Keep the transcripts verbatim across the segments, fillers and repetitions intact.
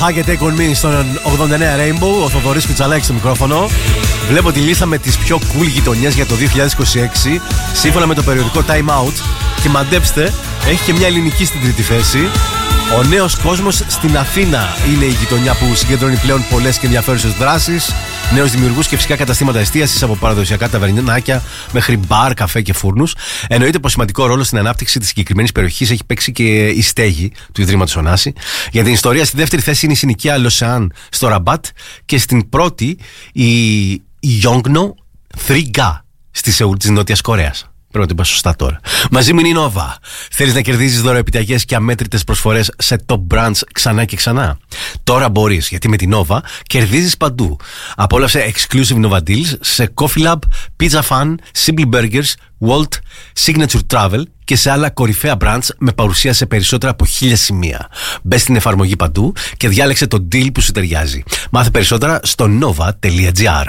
Hug and Take On Me στον ογδόντα εννέα Rainbow. Ο Θοδωρής Κουτσαλάκης στο μικρόφωνο. Βλέπω ότι λύσαμε τις πιο cool γειτονιές για το δύο χιλιάδες είκοσι έξι σύμφωνα με το περιοδικό Time Out. Και μαντέψτε, έχει και μια ελληνική στην τρίτη θέση. Ο νέος κόσμος στην Αθήνα είναι η γειτονιά που συγκεντρώνει πλέον πολλές και ενδιαφέρουσες δράσεις, νέους δημιουργούς και φυσικά καταστήματα εστίασης από παραδοσιακά ταβερνάκια μέχρι μπαρ, καφέ και φούρνους. Εννοείται πως σημαντικό ρόλο στην ανάπτυξη της συγκεκριμένης περιοχής έχει παίξει και η στέγη του Ιδρύματος Ωνάση. Για την ιστορία, στη δεύτερη θέση είναι η συνοικία Λοσεάν στο Ραμπάτ και στην πρώτη η Yongno θρι Ga στη Σεούλ της Νότιας Κορέας. Πρέπει να το είπα σωστά τώρα. Μαζί μου είναι η Nova. Θέλεις να κερδίζεις δωροεπιταγές και αμέτρητες προσφορές σε top brands ξανά και ξανά? Τώρα μπορείς, γιατί με την Nova κερδίζεις παντού. Απόλαυσε exclusive Nova deals σε Coffee Lab, Pizza Fan, Simple Burgers, Walt, Signature Travel και σε άλλα κορυφαία brands με παρουσία σε περισσότερα από χίλια σημεία. Μπες στην εφαρμογή παντού και διάλεξε το deal που σου ταιριάζει. Μάθε περισσότερα στο nova.gr.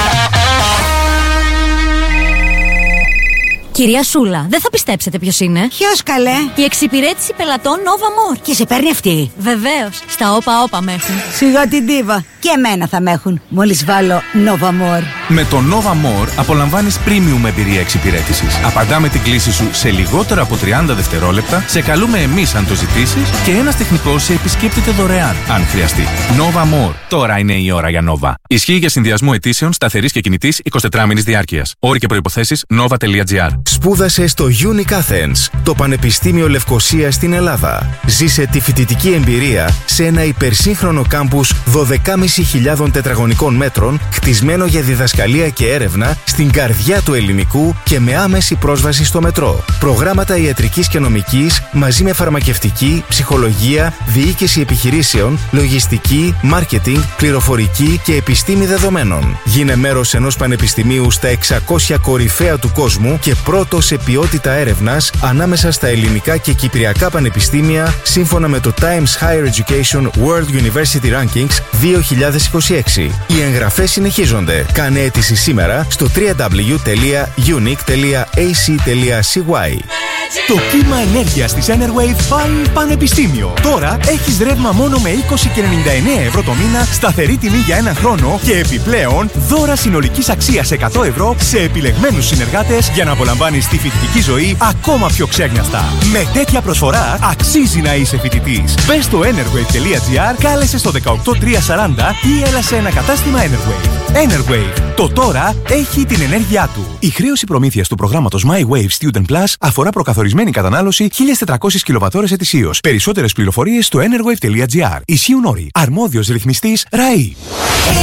Κυρία Σούλα, δεν θα πιστέψετε ποιος είναι. Ποιος, καλέ? Η εξυπηρέτηση πελατών Nova More. Και σε παίρνει αυτή? Βεβαίως, στα όπα όπα με έχουν. Σιγά την ντίβα. Και εμένα θα με έχουν, μόλις βάλω Nova More. Με το Nova More απολαμβάνεις premium εμπειρία εξυπηρέτησης. Απαντάμε την κλήση σου σε λιγότερα από τριάντα δευτερόλεπτα, σε καλούμε εμείς αν το ζητήσεις και ένας τεχνικός σε επισκέπτεται δωρεάν, αν χρειαστεί. Nova More. Τώρα είναι η ώρα για Nova. Ισχύει για συνδυασμό αιτήσεων σταθερής και κινητής εικοσιτετράωρης διάρκειας. Όροι και προϋποθέσεις nova.gr. Σπούδασε στο Unique Athens, το Πανεπιστήμιο Λευκωσίας στην Ελλάδα. Ζήσε τη φοιτητική εμπειρία σε ένα υπερσύγχρονο κάμπους δώδεκάμισι χιλιάδων τετραγωνικών μέτρων, χτισμένο για διδασκαλία και έρευνα στην καρδιά του ελληνικού και με άμεση πρόσβαση στο μετρό. Προγράμματα ιατρικής και νομικής μαζί με φαρμακευτική, ψυχολογία, διοίκηση επιχειρήσεων, λογιστική, μάρκετινγκ, πληροφορική και επιστήμη δεδομένων. Γίνε μέρος ενός πανεπιστημίου στα εξακόσια κορυφαία του κόσμου και πρώτο σε ποιότητα έρευνας ανάμεσα στα ελληνικά και κυπριακά πανεπιστήμια σύμφωνα με το Times Higher Education World University Rankings δύο χιλιάδες είκοσι έξι. Οι εγγραφές συνεχίζονται. Κάνε αίτηση σήμερα στο double-u double-u double-u τελεία unique τελεία a c τελεία c y. Το κύμα ενέργειας της Enerwave πάει πανεπιστήμιο. Τώρα έχεις ρεύμα μόνο με είκοσι και ενενήντα εννέα ευρώ το μήνα, σταθερή τιμή για ένα χρόνο και επιπλέον δώρα συνολικής αξίας εκατό ευρώ σε επιλεγμένους συνεργάτες για να απολαμβάνεις τη φοιτητική ζωή ακόμα πιο ξέγνιαστα. Με τέτοια προσφορά αξίζει να είσαι φοιτητής. Μπες στο enerwave τελεία gr, κάλεσε στο δεκαοκτώ τριακόσια σαράντα ή έλα σε ένα κατάστημα Enerwave. Enerwave. Το τώρα έχει την ενέργειά του. Η χρέωση προμήθειας του προγράμματος My Wave Student Plus αφορά προκαθορισμένη κατανάλωση χίλιες τετρακόσιες κιλοβατώρες ετησίως. Περισσότερες πληροφορίες στο enerwave τελεία gr. Ισχύουν όροι. Αρμόδιος ρυθμιστής ΡΑΗ.